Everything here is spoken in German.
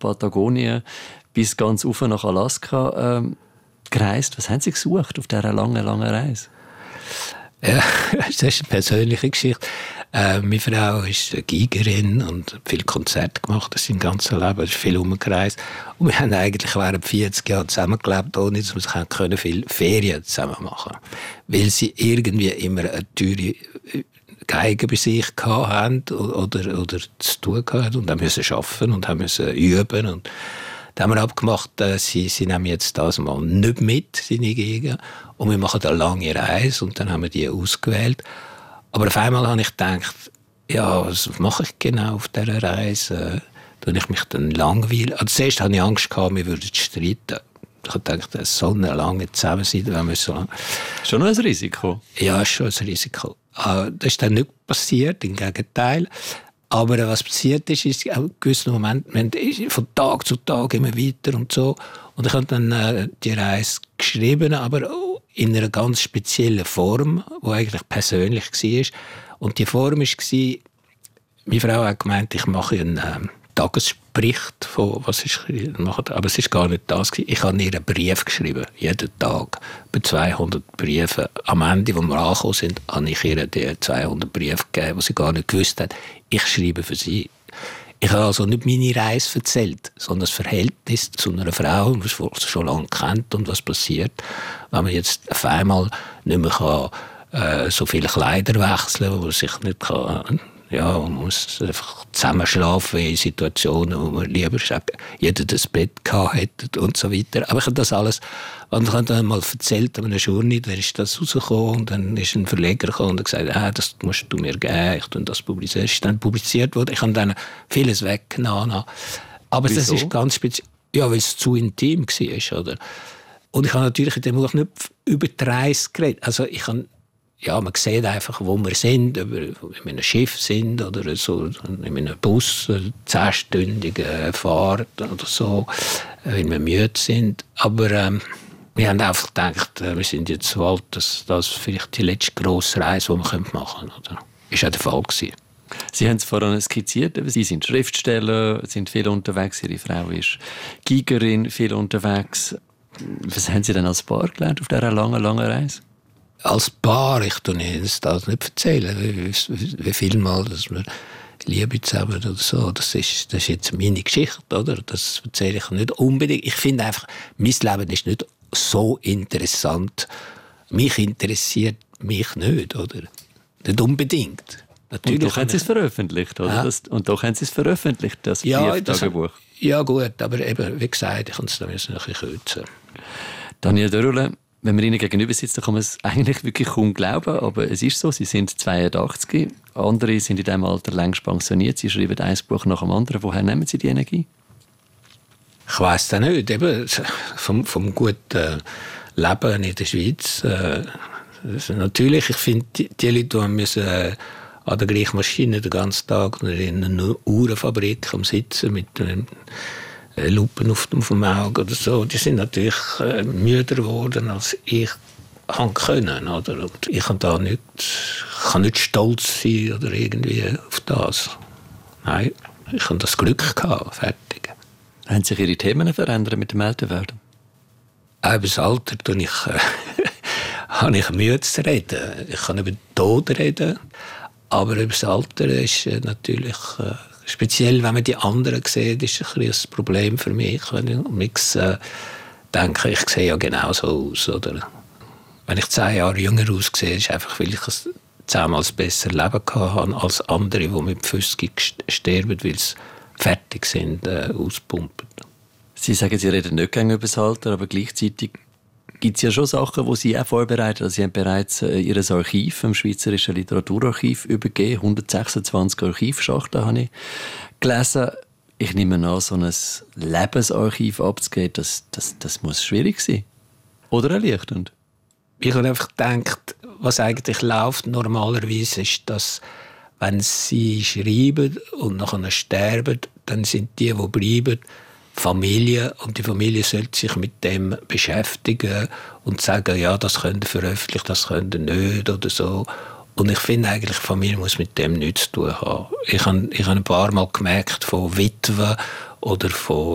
Patagonien bis ganz rauf nach Alaska gereist. Was haben Sie gesucht auf dieser langen, langen Reise? Ja, das ist eine persönliche Geschichte. Meine Frau ist Geigerin und hat viele Konzerte gemacht, das im ganzen Leben, ist viel umgereist. Und wir haben eigentlich während 40 Jahren zusammengelebt, ohne dass wir viele Ferien zusammen machen können. Weil sie irgendwie immer eine teure Geige bei sich hatten oder zu tun hatten und haben müssen arbeiten und haben müssen üben. Und da haben wir abgemacht, sie nehmen jetzt das mal nicht mit, seine Geige, und wir machen eine lange Reise und dann haben wir die ausgewählt. Aber auf einmal habe ich gedacht, ja, was mache ich genau auf dieser Reise? Tue ich mich dann langweilen? Also zuerst hatte ich Angst, wir würden streiten. Ich habe gedacht, das ist so eine lange Zusammensein, wenn wir so lange... Schon ein Risiko? Ja, ist schon ein Risiko. Das ist dann nicht passiert, im Gegenteil. Aber was passiert ist in gewissen Momenten, wir haben von Tag zu Tag immer weiter und so. Und ich habe dann die Reise geschrieben, aber in einer ganz speziellen Form, die eigentlich persönlich war. Und die Form war, meine Frau hat gemeint, ich mache einen Tagesbericht von was ich mache. Aber es war gar nicht das. Ich habe ihr einen Brief geschrieben, jeden Tag, bei 200 Briefen. Am Ende, wo wir angekommen sind, habe ich ihr die 200 Briefe gegeben, die sie gar nicht gewusst hat. Ich schreibe für sie. Ich habe also nicht meine Reise erzählt, sondern das Verhältnis zu einer Frau, die man schon lange kennt und was passiert, wenn man jetzt auf einmal nicht mehr so viele Kleider wechseln kann, wo man sich nicht kann. Ja, man muss einfach zusammen schlafen in Situationen, wo man lieber jeder das Bett hätte und so weiter. Aber ich habe das alles, und ich habe dann mal erzählt an einer Journey, dann ist das rausgekommen und dann ist ein Verleger gekommen und hat gesagt, das musst du mir geben, ich tue das publizieren. Es ist dann publiziert worden, ich habe dann vieles weggenommen. Aber wieso? Das ist ganz speziell, ja, weil es zu intim war, oder? Und ich habe natürlich in dem Buch nicht über die Reise geredet. Also ich habe man sieht einfach, wo wir sind, ob wir in einem Schiff sind oder so, in einem Bus, 10-stündige Fahrt oder so, wenn wir müde sind. Aber wir haben einfach gedacht, wir sind jetzt so alt, dass das vielleicht die letzte grosse Reise, die wir machen können. Oder? Das war auch der Fall gewesen. Sie haben es vorhin skizziert, Sie sind Schriftsteller, sind viel unterwegs, Ihre Frau ist Geigerin, viel unterwegs. Was haben Sie denn als Paar gelernt auf dieser langen, langen Reise? Als Paar, ich kann Ihnen das nicht erzählen, wie viel Mal, dass wir Liebe zusammen oder so, das ist jetzt meine Geschichte, oder? Das erzähle ich nicht unbedingt. Ich finde einfach, mein Leben ist nicht so interessant. Mich interessiert mich nicht, oder? Nicht unbedingt. Natürlich und doch haben Sie es veröffentlicht, oder? Und doch haben Sie es veröffentlicht, das Brieftagebuch. Ja gut, aber eben, wie gesagt, ich kann es da ein bisschen kürzen. Daniel Dörrle, wenn man Ihnen gegenüber sitzt, dann kann man es eigentlich wirklich kaum glauben, aber es ist so, Sie sind 82, andere sind in diesem Alter längst pensioniert, Sie schreiben ein Buch nach dem anderen. Woher nehmen Sie die Energie? Ich weiss es nicht, eben vom guten Leben in der Schweiz. Natürlich, ich finde, die Leute, die müssen an der gleichen Maschine den ganzen Tag oder in einer Uhrenfabrik am Sitzen mit Lupen auf dem Auge oder so, die sind natürlich müder geworden, als ich können, oder? Und ich kann nicht stolz sein oder irgendwie auf das. Nein, ich habe das Glück gehabt, fertig. Haben sich Ihre Themen verändert mit dem Älterwerden? Auch über das Alter habe ich Mühe zu reden. Ich kann über den Tod reden, aber über das Alter ist natürlich... speziell, wenn man die anderen sieht, ist es ein Problem für mich. Wenn ich nichts denke, ich sehe ja genauso aus. Oder? Wenn ich 10 Jahre jünger aussehe, ist es einfach, weil ich ein 10-mal besser Leben hatte als andere, die mit 50 sterben, weil sie fertig sind, auspumpen. Sie sagen, Sie reden nicht gerne über das Alter, aber gleichzeitig gibt es ja schon Sachen, die Sie auch vorbereitet haben. Sie haben bereits Ihr Archiv im Schweizerischen Literaturarchiv übergeben. 126 Archivschachteln habe ich gelesen. Ich nehme an, so ein Lebensarchiv abzugeben, das muss schwierig sein. Oder erleichternd? Ich habe einfach gedacht, was eigentlich läuft normalerweise ist, dass wenn Sie schreiben und nachher sterben, dann sind die bleiben, Familie, und die Familie sollte sich mit dem beschäftigen und sagen, ja, das könnt ihr veröffentlichen, das könnt ihr nicht oder so. Und ich finde eigentlich, die Familie muss mit dem nichts zu tun haben. Ich habe ein paar Mal gemerkt, von Witwen oder von